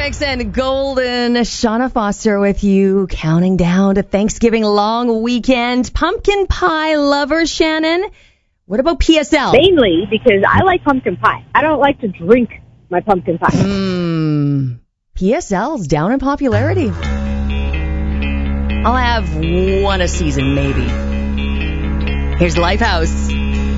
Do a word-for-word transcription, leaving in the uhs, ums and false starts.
Hendrix and Golden. Shauna Foster with you, counting down to Thanksgiving long weekend. Pumpkin pie lover, Shannon. What about P S L? Mainly because I like pumpkin pie. I don't like to drink my pumpkin pie. Mmm. P S L's down in popularity. I'll have one a season, maybe. Here's Lifehouse.